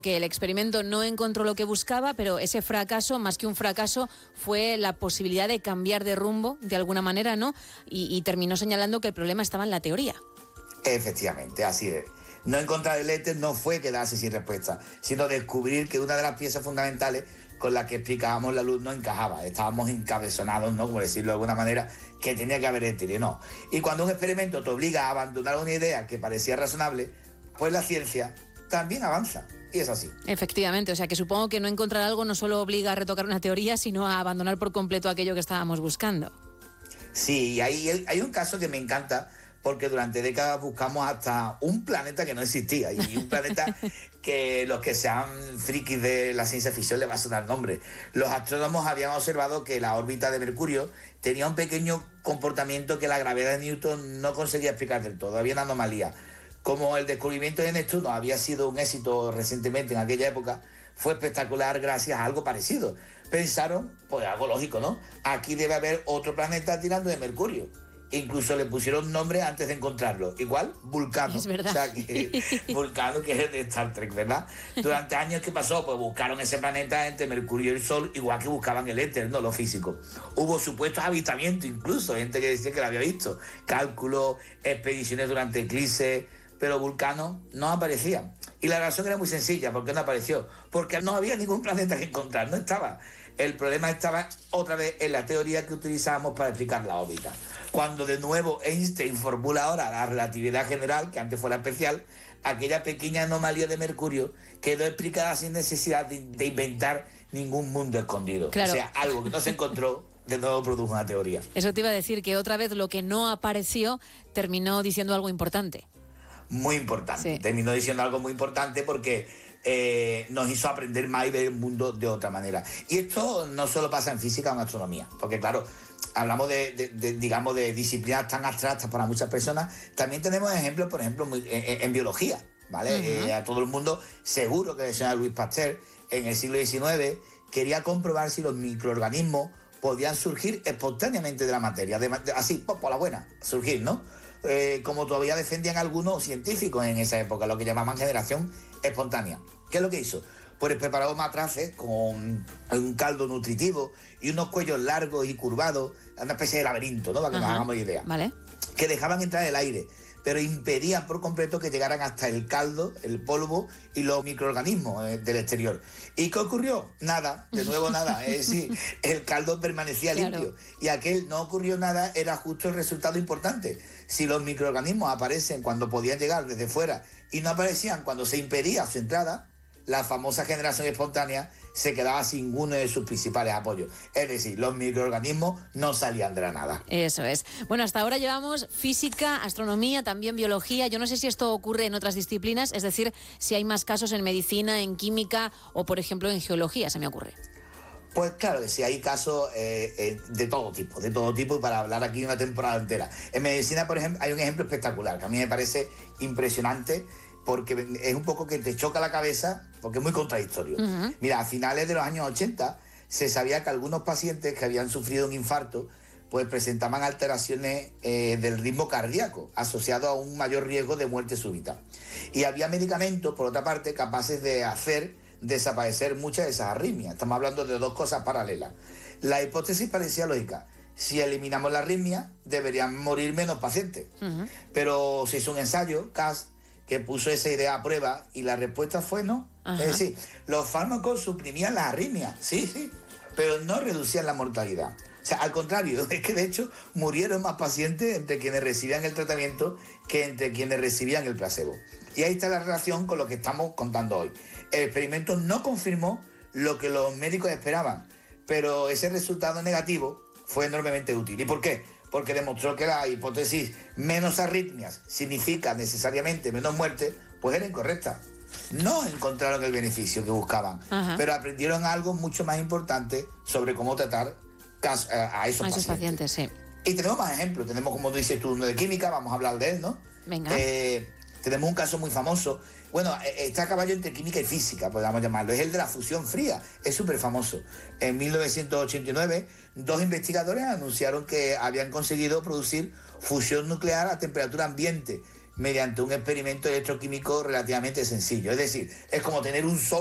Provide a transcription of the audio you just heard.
que el experimento no encontró lo que buscaba, pero ese fracaso, más que un fracaso, fue la posibilidad de cambiar de rumbo, de alguna manera, ¿no? Y terminó señalando que el problema estaba en la teoría. Efectivamente, así es. No encontrar el éter no fue quedarse sin respuesta, sino descubrir que una de las piezas fundamentales con las que explicábamos la luz no encajaba. Estábamos encabezonados, ¿no? Como decirlo de alguna manera, que tenía que haber éter y no. Y cuando un experimento te obliga a abandonar una idea que parecía razonable, pues la ciencia también avanza. Y es así. Efectivamente, o sea que supongo que no encontrar algo no solo obliga a retocar una teoría, sino a abandonar por completo aquello que estábamos buscando. Sí, y hay un caso que me encanta, porque durante décadas buscamos hasta un planeta que no existía, y un planeta que los que sean frikis de la ciencia ficción le va a sonar nombre. Los astrónomos habían observado que la órbita de Mercurio tenía un pequeño comportamiento que la gravedad de Newton no conseguía explicar del todo, había una anomalía. Como el descubrimiento de Neptuno había sido un éxito recientemente en aquella época, fue espectacular gracias a algo parecido. Pensaron, pues algo lógico, ¿no? Aquí debe haber otro planeta tirando de Mercurio. Incluso le pusieron nombre antes de encontrarlo. Igual, Vulcano. Es verdad. O sea, Vulcano, que es el de Star Trek, ¿verdad? Durante años, ¿qué pasó? Pues buscaron ese planeta entre Mercurio y el Sol, igual que buscaban el éter, ¿no? Lo físico. Hubo supuestos avistamientos, incluso, gente que decía que lo había visto. Cálculos, expediciones durante eclipses, pero Vulcano no aparecía. Y la razón era muy sencilla. ¿Por qué no apareció? Porque no había ningún planeta que encontrar, no estaba. El problema estaba otra vez en la teoría que utilizábamos para explicar la órbita. Cuando de nuevo Einstein formula ahora la relatividad general, que antes fuera especial, aquella pequeña anomalía de Mercurio quedó explicada sin necesidad de inventar ningún mundo escondido. Claro. O sea, algo que no se encontró, de nuevo produjo una teoría. Eso te iba a decir, que otra vez lo que no apareció terminó diciendo algo importante. Muy importante. Sí. Terminó diciendo algo muy importante porque nos hizo aprender más y ver el mundo de otra manera. Y esto no solo pasa en física o en astronomía, porque claro, hablamos digamos, de disciplinas tan abstractas para muchas personas. También tenemos ejemplos, por ejemplo, en biología, ¿vale? Uh-huh. A todo el mundo seguro que el señor Louis Pasteur en el siglo XIX quería comprobar si los microorganismos podían surgir espontáneamente de la materia, así, por la buena, surgir, ¿no? Como todavía defendían algunos científicos en esa época, lo que llamaban generación espontánea. ¿Qué es lo que hizo? Pues preparó matraces con un caldo nutritivo y unos cuellos largos y curvados, una especie de laberinto, ¿no? Para que nos hagamos idea. Vale. Que dejaban entrar el aire, pero impedían por completo que llegaran hasta el caldo, el polvo y los microorganismos del exterior. ¿Y qué ocurrió? Nada, de nuevo nada. Es decir, el caldo permanecía limpio. Y aquel no ocurrió nada era justo el resultado importante. Si los microorganismos aparecen cuando podían llegar desde fuera y no aparecían cuando se impedía su entrada, la famosa generación espontánea se quedaba sin uno de sus principales apoyos. Es decir, los microorganismos no salían de la nada. Eso es. Bueno, hasta ahora llevamos física, astronomía, también biología. Yo no sé si esto ocurre en otras disciplinas, es decir, si hay más casos en medicina, en química o, por ejemplo, en geología, se me ocurre. Pues claro que sí, hay casos de todo tipo, y para hablar aquí una temporada entera. En medicina, por ejemplo, hay un ejemplo espectacular, que a mí me parece impresionante, porque es un poco que te choca la cabeza, porque es muy contradictorio. Uh-huh. Mira, a finales de los años 80 se sabía que algunos pacientes que habían sufrido un infarto pues presentaban alteraciones del ritmo cardíaco, asociado a un mayor riesgo de muerte súbita. Y había medicamentos, por otra parte, capaces de hacer desaparecer muchas de esas arritmias. Estamos hablando de dos cosas paralelas. La hipótesis parecía lógica. Si eliminamos la arritmia, deberían morir menos pacientes. Uh-huh. Pero se hizo un ensayo, CAS, que puso esa idea a prueba y la respuesta fue no. Uh-huh. Es decir, los fármacos suprimían las arritmias, sí, pero no reducían la mortalidad. O sea, al contrario, es que de hecho murieron más pacientes entre quienes recibían el tratamiento que entre quienes recibían el placebo. Y ahí está la relación con lo que estamos contando hoy. El experimento no confirmó lo que los médicos esperaban, pero ese resultado negativo fue enormemente útil. ¿Y por qué? Porque demostró que la hipótesis menos arritmias significa necesariamente menos muerte, pues era incorrecta. No encontraron el beneficio que buscaban, pero aprendieron algo mucho más importante sobre cómo tratar a esos pacientes. Sí. Y tenemos más ejemplos. Tenemos, como dices tú, uno de química, vamos a hablar de él, ¿no? Venga. Tenemos un caso muy famoso. Bueno, está a caballo entre química y física, podríamos llamarlo. Es el de la fusión fría. Es súper famoso. En 1989, dos investigadores anunciaron que habían conseguido producir fusión nuclear a temperatura ambiente, mediante un experimento electroquímico relativamente sencillo. Es decir, es como tener un